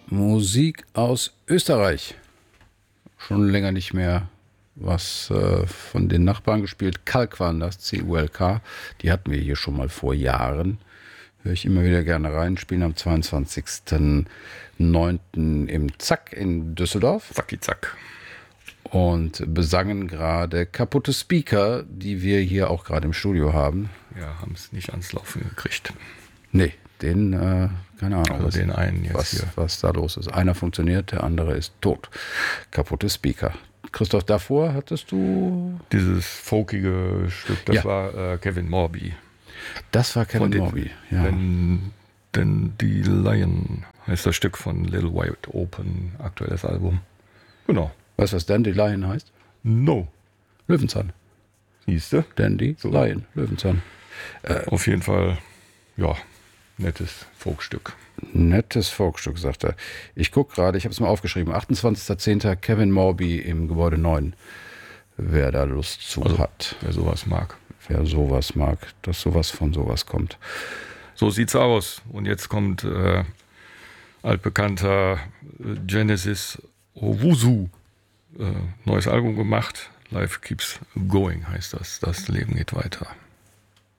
Musik aus Österreich. Schon länger nicht mehr was von den Nachbarn gespielt. Kalk waren das, CULK. Die hatten wir hier schon mal vor Jahren. Höre ich immer wieder gerne rein. Spielen am 22.09. im Zack in Düsseldorf. Zacki Zack. Und besangen gerade Kaputte Speaker, die wir hier auch gerade im Studio haben. Ja, haben es nicht ans Laufen gekriegt. Nee, den, keine Ahnung. Also den einen jetzt hier. Was da los ist. Einer funktioniert, der andere ist tot. Kaputte Speaker. Christoph, davor hattest du... Dieses folkige Stück, das war Kevin Morby. Das war Kevin Morby, ja. Denn die Lion heißt das Stück von Little White Open, aktuelles Album. Genau. Weißt du, was Dandy Lion heißt? No. Löwenzahn. Siehste? Dandy Lion, Löwenzahn. Auf jeden Fall, ja, nettes Folkstück. Nettes Folkstück, sagt er. Ich gucke gerade, ich habe es mal aufgeschrieben. 28.10. Kevin Morby im Gebäude 9. Wer da Lust zu hat. Wer sowas mag. Wer sowas mag, dass sowas von sowas kommt. So sieht's aus. Und jetzt kommt altbekannter Genesis Owusu. Neues Album gemacht. Life Keeps Going heißt das. Das Leben geht weiter.